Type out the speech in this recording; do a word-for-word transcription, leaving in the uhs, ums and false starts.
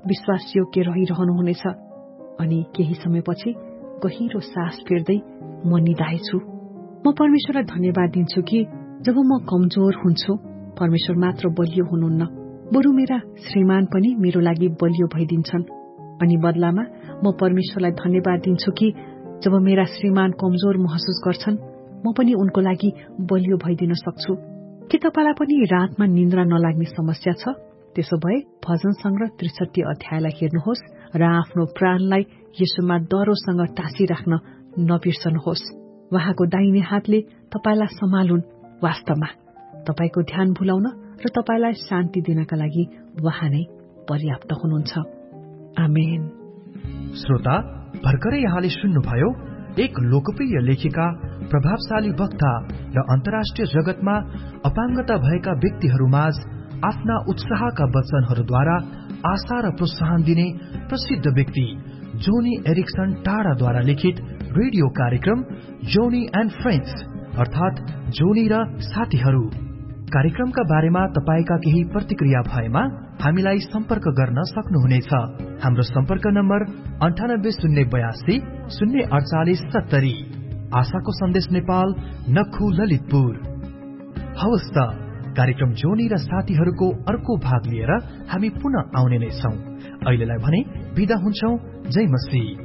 विश्वासयोग्य रहिरहनुहुनेछ। अनि केही समयपछि गहिरो सास फेर्दै म निधाएछु। म परमेश्वरलाई धन्यवाद दिन्छु कि जब म कमजोर हुन्छु परमेश्वर मात्र बलियो हुनुहुन्न, बरु मेरा श्रीमान पनि मेरो लागि बलियो भइदिन्छन्। अनि बदलामा म परमेश्वरलाई धन्यवाद दिन्छु कि जब मेरा श्रीमान कमजोर महसुस गर्छन् म पनि उनको लागि बलियो भइदिन सक्छु। के तपाईलाई पनि रातमा निन्द्रा नलाग्ने समस्या छ? त्यसो भए भजन संग्रह त्रिसठी अध्यायलाई हेर्नुहोस् र आफ्नो प्राणलाई यीशुमा दरोसँग टाँसिराख्न नबिर्सनुहोस्। उहाँको दाहिने हातले तपाईलाई सम्हालुन्। वास्तवमा तपाईको ध्यान भुलाउन र तपाईलाई शान्ति दिनका लागि उहाँ नै पर्याप्त हुनुहुन्छ। आमेन। श्रोता, भर्खरै यहाँले सुन्नुभयो एक लोकप्रिय लेखिका, प्रभावशाली वक्ता र अन्तर्राष्ट्रिय जगतमा अपाङ्गता भएका व्यक्तिहरूमाझ आफ्ना उत्साहका वचनहरूद्वारा आशा र प्रोत्साहन दिने प्रसिद्ध व्यक्ति जोनी एरिक्सन टाढाद्वारा लिखित रेडियो कार्यक्रम जोनी एन्ड फ्रेन्ड्स अर्थात जोनी र साथीहरू कार्यक्रमका बारेमा तपाईका केही प्रतिक्रिया भएमा हामीलाई सम्पर्क गर्न सक्नुहुनेछ। हाम्रो सम्पर्क नम्बर अन्ठानब्बे शून्य बयासी शून्य अडचालिस सत्तरी। आशाको सन्देश नेपाल, नक्खु, ललितपुर। हवस् त, कार्यक्रम जोनी र साथीहरूको अर्को भाग लिएर हामी पुनः आउने नै छौं। अहिलेलाई भने बिदा हुन्छौं। जय मसीह।